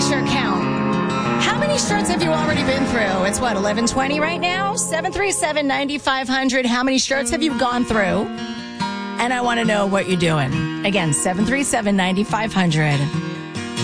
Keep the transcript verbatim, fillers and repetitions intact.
shirt count. How many shirts have you already been through? It's what, eleven twenty right now? seven three seven, nine five hundred. How many shirts have you gone through? And I want to know what you're doing. Again, seven three seven, nine five hundred.